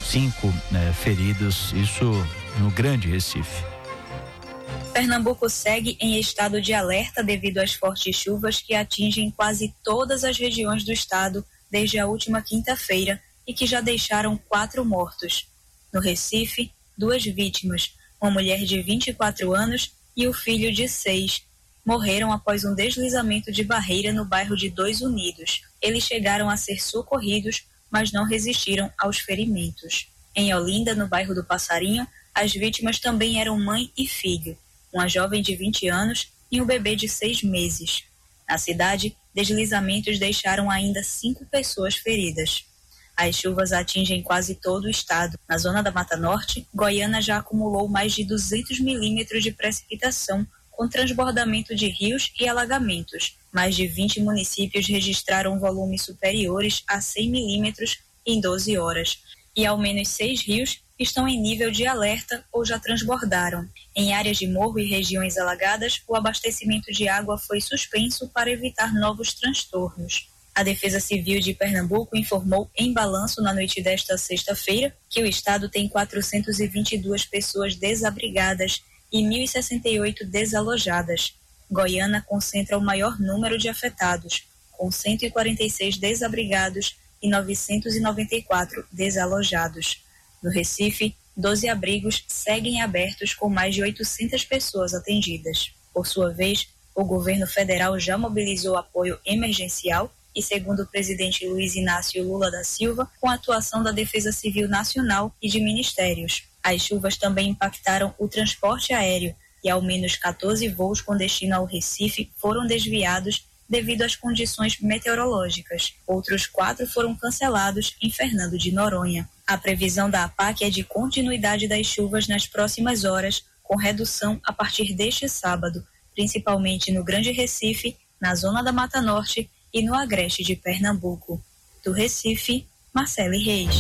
5 feridos, isso no Grande Recife. Pernambuco segue em estado de alerta devido às fortes chuvas que atingem quase todas as regiões do estado desde a última quinta-feira e que já deixaram 4 mortos. No Recife, 2 vítimas, uma mulher de 24 anos e o filho de 6, morreram após um deslizamento de barreira no bairro de Dois Unidos. Eles chegaram a ser socorridos, mas não resistiram aos ferimentos. Em Olinda, no bairro do Passarinho, as vítimas também eram mãe e filho, uma jovem de 20 anos e um bebê de 6 meses. Na cidade, deslizamentos deixaram ainda 5 pessoas feridas. As chuvas atingem quase todo o estado. Na zona da Mata Norte, Goiânia já acumulou mais de 200 milímetros de precipitação, com transbordamento de rios e alagamentos. Mais de 20 municípios registraram volumes superiores a 100 milímetros em 12 horas. E ao menos 6 rios estão em nível de alerta ou já transbordaram. Em áreas de morro e regiões alagadas, o abastecimento de água foi suspenso para evitar novos transtornos. A Defesa Civil de Pernambuco informou em balanço na noite desta sexta-feira que o estado tem 422 pessoas desabrigadas e 1.068 desalojadas. Goiânia concentra o maior número de afetados, com 146 desabrigados e 994 desalojados. No Recife, 12 abrigos seguem abertos com mais de 800 pessoas atendidas. Por sua vez, o governo federal já mobilizou apoio emergencial e, segundo o presidente Luiz Inácio Lula da Silva, com a atuação da Defesa Civil Nacional e de ministérios. As chuvas também impactaram o transporte aéreo e ao menos 14 voos com destino ao Recife foram desviados devido às condições meteorológicas. Outros 4 foram cancelados em Fernando de Noronha. A previsão da APAC é de continuidade das chuvas nas próximas horas, com redução a partir deste sábado, principalmente no Grande Recife, na zona da Mata Norte e no agreste de Pernambuco. Do Recife, Marcele Reis.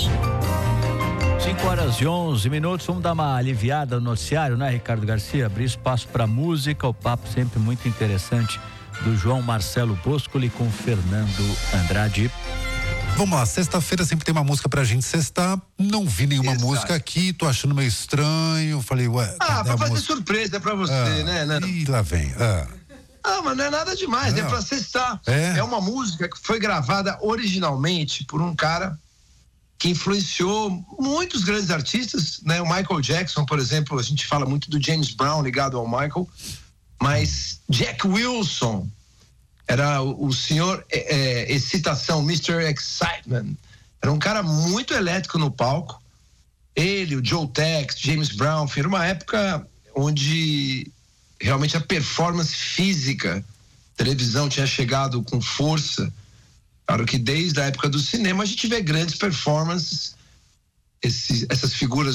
5h11, vamos dar uma aliviada no noticiário, né, Ricardo Garcia? Abrir espaço para música, o papo sempre muito interessante do João Marcelo Boscoli com Fernando Andrade. Vamos lá, sexta-feira sempre tem uma música pra gente sextar, não vi nenhuma música aqui, tô achando meio estranho, falei, ué... pra fazer surpresa pra você, né? Ih, lá vem, mas não é nada demais, é pra sextar. É uma música que foi gravada originalmente por um cara que influenciou muitos grandes artistas, né? O Michael Jackson, por exemplo, a gente fala muito do James Brown ligado ao Michael, mas Jack Wilson era o senhor excitação, Mr. Excitement. Era um cara muito elétrico no palco. Ele, o Joe Tex, James Brown, foi uma época onde realmente a performance física, televisão tinha chegado com força. Claro que desde a época do cinema a gente vê grandes performances, essas figuras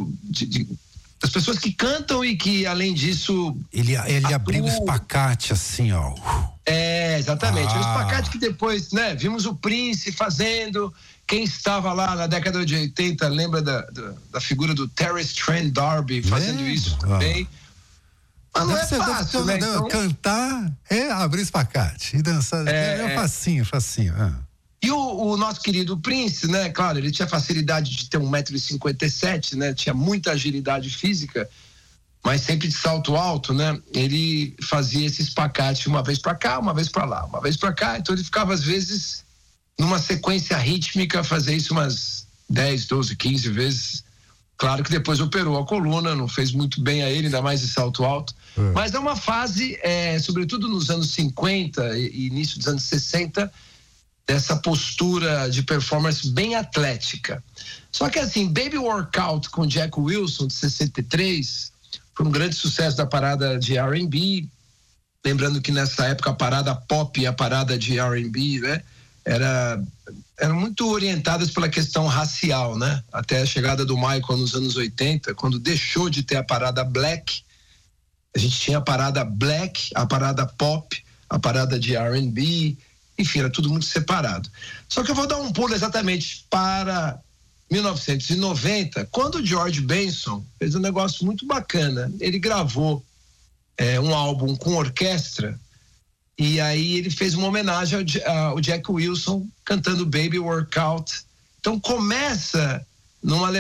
das pessoas que cantam e que, além disso... Ele abriu o espacate assim, ó. Exatamente. O espacate que depois, né, vimos o Prince fazendo. Quem estava lá na década de 80 lembra da figura do Terence Trent D'Arby fazendo isso também. Mas não é fácil, né? Então... Cantar é abrir espacate e dançar é facinho. E o nosso querido Prince, né? Claro, ele tinha facilidade de ter 1,57 m, né? Tinha muita agilidade física, mas sempre de salto alto, né? Ele fazia esse espacate uma vez pra cá, uma vez pra lá, uma vez pra cá. Então ele ficava, às vezes, numa sequência rítmica, fazer isso umas 10, 12, 15 vezes. Claro que depois operou a coluna, não fez muito bem a ele, ainda mais de salto alto. Mas é uma fase, sobretudo nos anos 50 e início dos anos 60, dessa postura de performance bem atlética. Só que assim, Baby Workout com Jack Wilson, de 63, foi um grande sucesso da parada de R&B. Lembrando que nessa época a parada pop e a parada de R&B, né, eram muito orientadas pela questão racial, né? Até a chegada do Michael nos anos 80, quando deixou de ter a parada black, a gente tinha a parada black, a parada pop, a parada de R&B, enfim, era tudo muito separado. Só que eu vou dar um pulo exatamente para 1990, quando o George Benson fez um negócio muito bacana. Ele gravou um álbum com orquestra e aí ele fez uma homenagem ao Jack Wilson cantando Baby Workout. Então começa numa